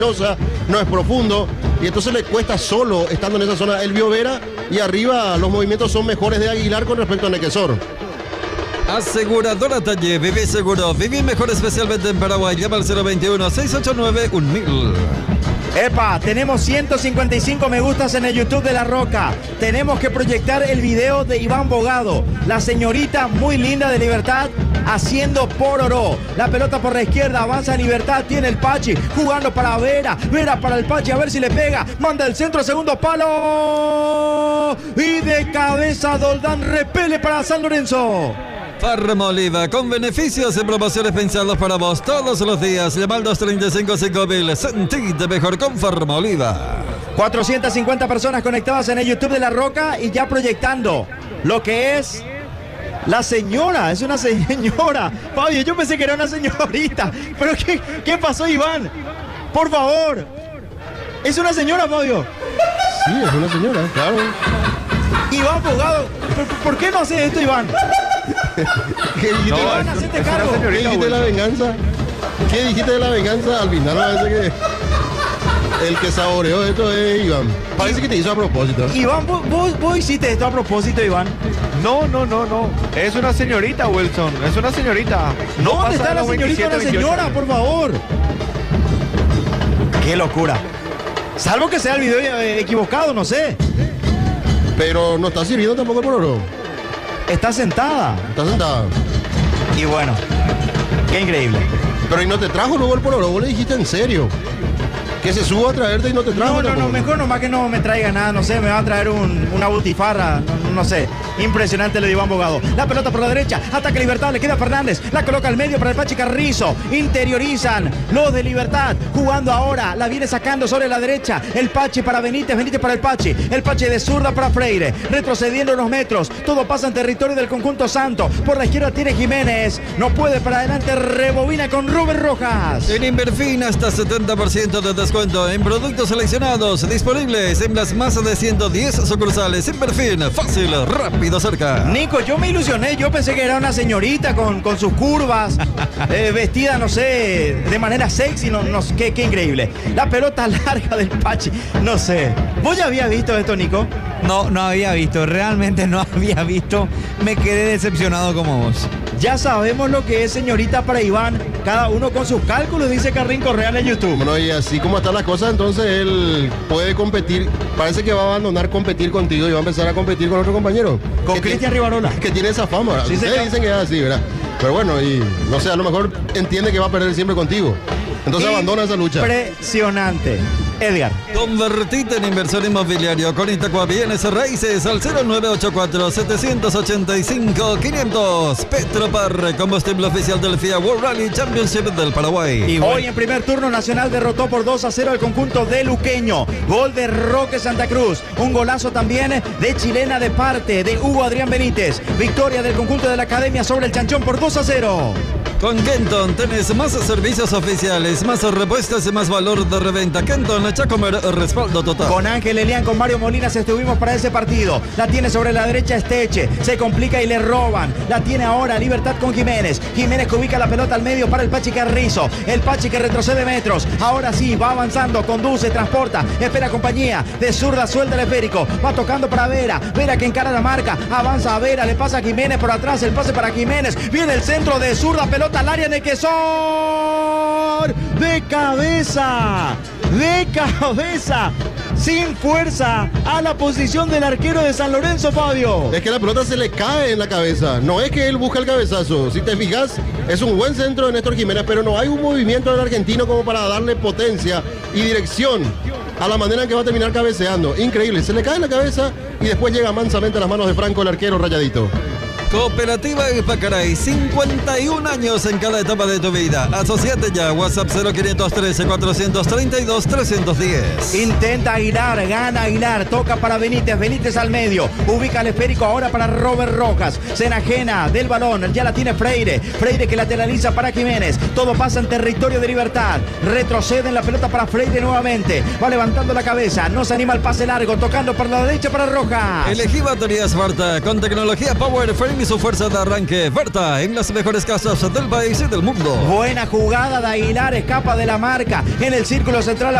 no es profundo, y entonces le cuesta solo estando en esa zona. Él vio Vera y arriba los movimientos son mejores de Aguilar con respecto a Nequesor. Aseguradora Talle, viví seguro, viví mejor, especialmente en Paraguay. Llama al 021-689-1000. Epa, tenemos 155 me gustas en el YouTube de La Roca. Tenemos que proyectar el video de Iván Bogado, la señorita muy linda de Libertad, haciendo pororó. La pelota por la izquierda, avanza Libertad, tiene el Pachi, jugando para Vera, Vera para el Pachi, a ver si le pega, manda el centro, segundo palo, y de cabeza Doldán repele para San Lorenzo. Farmoliva, con beneficios y promociones pensados para vos todos los días. Llama al 235-5000. Sentite mejor con Farmoliva. 450 personas conectadas en el YouTube de La Roca y ya proyectando lo que es la señora. Es una señora. Fabio, yo pensé que era una señorita. Pero ¿qué pasó, Iván? Por favor. Es una señora, Fabio. Sí, es una señora, claro. Iván Bogado. ¿Por qué no hace esto, Iván? ¿Qué dijiste, ¿Qué dijiste de la venganza? ¿Qué dijiste de la venganza? Al final parece que el que saboreó esto es Iván. Parece que te hizo a propósito. Iván, ¿vos hiciste esto a propósito, Iván? No. Es una señorita, Wilson. Es una señorita. No. ¿Dónde está la señorita, la señora, por favor? Qué locura. Salvo que sea el video equivocado, no sé. Pero no está sirviendo tampoco por oro. Está sentada. Está sentada. Y bueno, qué increíble. Pero y no te trajo luego el pororo, vos le dijiste en serio. Que se suba a traerte y no te trajo. No, mejor nomás que no me traiga nada, no sé, me va a traer una butifarra, no sé. Impresionante lo de Iván Bogado. La pelota por la derecha, ataca Libertad, le queda Fernández, la coloca al medio para el Pachi Carrizo. Interiorizan los de Libertad, jugando ahora, la viene sacando sobre la derecha. El Pachi para Benítez, Benítez para el Pachi de zurda para Freire, retrocediendo unos metros. Todo pasa en territorio del conjunto santo. Por la izquierda tiene Jiménez, no puede para adelante, rebobina con Rubén Rojas. En Inverfin hasta 70% de descuento en productos seleccionados, disponibles en las más de 110 sucursales. Inverfin, fácil, rápido, cerca. Nico, yo me ilusioné, yo pensé que era una señorita con sus curvas, vestida, no sé, de manera sexy, qué increíble. La pelota larga del Pachi, no sé. ¿Vos ya habías visto esto, Nico? No había visto, realmente no había visto. Me quedé decepcionado como vos. Ya sabemos lo que es señorita para Iván. Cada uno con sus cálculos, dice Carrín Correa en el YouTube. Bueno, y así como están las cosas, entonces él puede competir. Parece que va a abandonar competir contigo y va a empezar a competir con otro compañero. Con Cristian Rivarola. Que tiene esa fama. Sí, ustedes dicen que es así, ¿verdad? Pero bueno, y no sé, a lo mejor entiende que va a perder siempre contigo. Entonces abandona esa lucha. Impresionante. Edgar. Convertite en inversión inmobiliario con Itaqua Bienes Raíces al 0984-785-500. Petropar, combustible oficial del FIA World Rally Championship del Paraguay. Y hoy en primer turno Nacional derrotó por 2-0 al conjunto de Luqueño. Gol de Roque Santa Cruz. Un golazo también de chilena de parte de Hugo Adrián Benítez. Victoria del conjunto de la Academia sobre el Chanchón por 2-0. Con Kenton tenés más servicios oficiales, más repuestos y más valor de reventa. Kenton, Chacomer, respaldo total. Con Ángel Elián, con Mario Molinas estuvimos para ese partido. La tiene sobre la derecha Esteche, se complica y le roban. La tiene ahora Libertad con Jiménez. Jiménez que ubica la pelota al medio para el Pachi Carrizo. El Pachi que retrocede metros. Ahora sí, va avanzando, conduce, transporta, espera compañía. De zurda suelta el esférico. Va tocando para Vera. Vera que encara la marca. Avanza a Vera, le pasa a Jiménez por atrás. El pase para Jiménez. Viene el centro de zurda, pelota al área de Quesor. De cabeza. Sin fuerza a la posición del arquero de San Lorenzo, Fabio. Es que la pelota se le cae en la cabeza. No es que él busca el cabezazo. Si te fijas, es un buen centro de Néstor Jiménez, pero no hay un movimiento del argentino como para darle potencia y dirección a la manera en que va a terminar cabeceando. Increíble. Se le cae en la cabeza y después llega mansamente a las manos de Franco, el arquero rayadito. Cooperativa Pacaray, 51 años en cada etapa de tu vida. Asociate ya, WhatsApp 0513-432-310. Intenta Aguilar, gana Aguilar, toca para Benítez, Benítez al medio, ubica el esférico ahora para Robert Rojas, se enajena del balón, ya la tiene Freire, Freire que lateraliza para Jiménez, todo pasa en territorio de Libertad, retrocede en la pelota para Freire nuevamente, va levantando la cabeza, no se anima al pase largo, tocando por la derecha para Rojas. Elegí baterías Sparta con tecnología Power Frame y su fuerza de arranque. Berta, en las mejores casas del país y del mundo. Buena jugada de Aguilar, escapa de la marca. En el círculo central